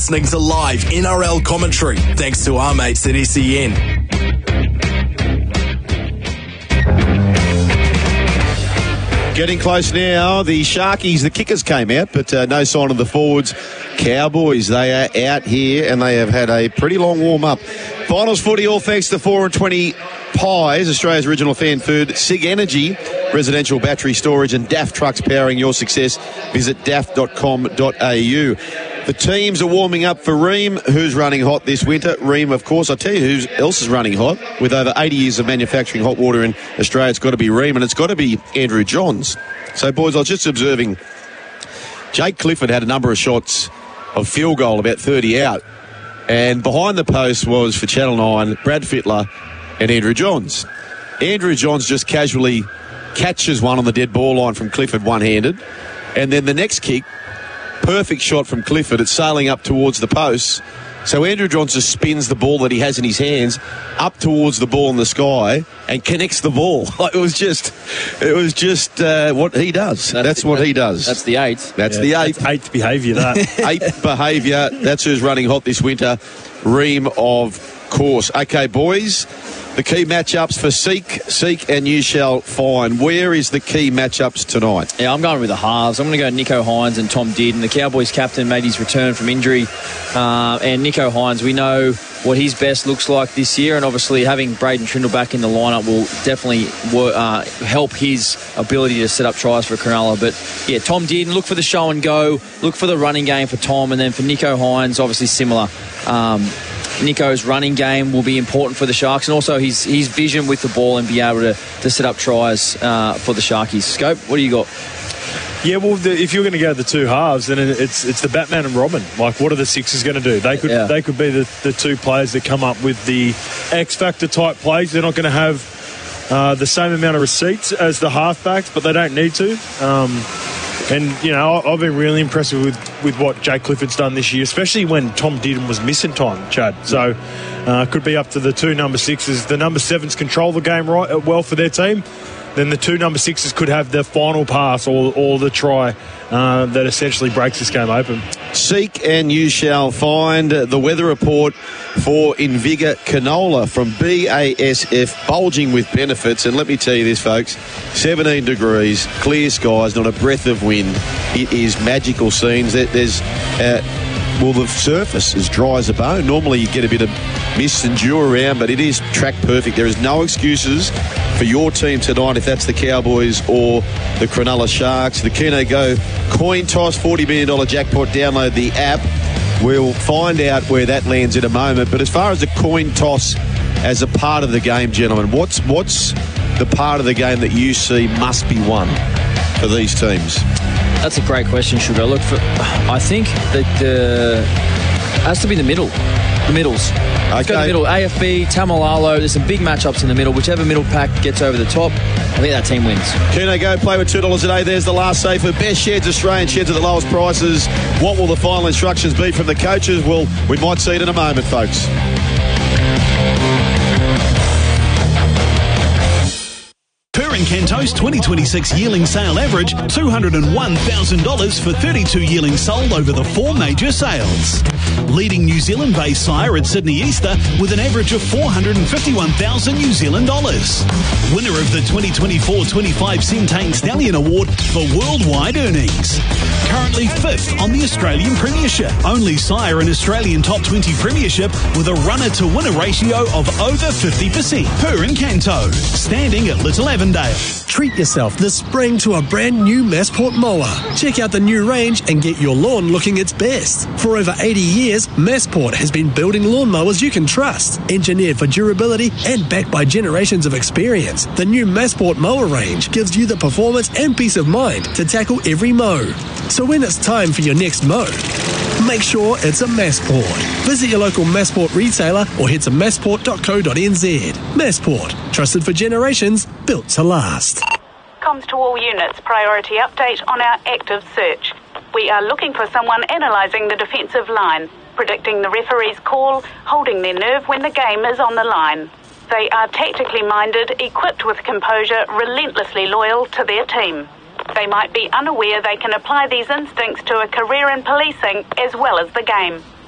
listening to live NRL commentary thanks to our mates at SEN. Getting close now. The Sharkies, the kickers came out, but no sign of the forwards. Cowboys, they are out here and they have had a pretty long warm-up. Finals footy, all thanks to 420 Pies, Australia's original fan food, SIG Energy, residential battery storage, and DAF trucks powering your success. Visit daff.com.au. The teams are warming up for Ream, who's running hot this winter. Ream, of course, I tell you who else is running hot. With over 80 years of manufacturing hot water in Australia, it's got to be Ream, and it's got to be Andrew Johns. So, boys, I was just observing Jake Clifford had a number of shots of field goal, about 30 out. And behind the post was, for Channel 9, Brad Fittler and Andrew Johns. Andrew Johns just casually catches one on the dead ball line from Clifford one-handed. And then the next kick, perfect shot from Clifford. It's sailing up towards the posts. So Andrew Johns just spins the ball that he has in his hands up towards the ball in the sky and connects the ball. It was just what he does. That's what he does. That's the eighth. That's the eighth. That's eighth behaviour, that. Eighth behaviour. That's who's running hot this winter. Ream, of course. Okay, boys. The key matchups for Seek and you shall find. Where is the key matchups tonight? Yeah, I'm going with the halves. I'm going to go Nicho Hynes and Tom Dearden. The Cowboys captain made his return from injury. And Nicho Hynes, we know what his best looks like this year, and obviously having Braden Trindle back in the lineup will definitely help his ability to set up tries for Cronulla. But yeah, Tom Dearden, look for the show and go, look for the running game for Tom, and then for Nicho Hynes, obviously similar. Nico's running game will be important for the Sharks, and also his vision with the ball and be able to set up tries for the Sharkies. Scope, what do you got? Yeah, well, if you're going to go the two halves, then it's the Batman and Robin. Like, what are the Sixers going to do? They could be the two players that come up with the X-Factor type plays. They're not going to have the same amount of receipts as the halfbacks, but they don't need to. And, you know, I've been really impressed with what Jake Clifford's done this year, especially when Tom Dearden was missing time, Chad. So it could be up to the two number sixes. The number sevens control the game well for their team. Then the two number sixes could have the final pass or the try that essentially breaks this game open. Seek and you shall find. The weather report for Invigor Canola from BASF, bulging with benefits. And let me tell you this, folks, 17 degrees, clear skies, not a breath of wind. It is magical scenes. There's the surface is dry as a bone. Normally you get a bit of mist and dew around, but it is track perfect. There is no excuses for your team tonight if that's the Cowboys or the Cronulla Sharks. The Keno Go coin toss, $40 million jackpot. Download the app. We'll find out where that lands in a moment. But as far as the coin toss as a part of the game, gentlemen, what's the part of the game that you see must be won for these teams? That's a great question, Sugar. Look, I think that it has to be the middles. Let's go to the middle. AFB, Tamalalo. There's some big matchups in the middle. Whichever middle pack gets over the top, I think that team wins. Keno Go, play with $2 a day. There's the last say for best sheds, Australian sheds at the lowest prices. What will the final instructions be from the coaches? Well, we might see it in a moment, folks. Perrin Canto's 2026 yearling sale average $201,000 for 32 yearlings sold over the four major sales. Leading New Zealand-based sire at Sydney Easter with an average of $451,000 New Zealand dollars. Winner of the 2024-25 Centane Stallion Award for worldwide earnings. Currently 5th on the Australian Premiership. Only sire in Australian Top 20 Premiership with a runner-to-winner ratio of over 50%. Perrin Canto, standing at Little Avondale. Treat yourself this spring to a brand new Massport mower. Check out the new range and get your lawn looking its best. For over 80 years, Massport has been building lawnmowers you can trust. Engineered for durability and backed by generations of experience, the new Massport mower range gives you the performance and peace of mind to tackle every mow. So when it's time for your next mow, make sure it's a Massport. Visit your local Massport retailer or head to massport.co.nz. Massport, trusted for generations, built to last. Comms to all units, priority update on our active search. We are looking for someone analysing the defensive line, predicting the referee's call, holding their nerve when the game is on the line. They are tactically minded, equipped with composure, relentlessly loyal to their team. They might be unaware they can apply these instincts to a career in policing as well as the game.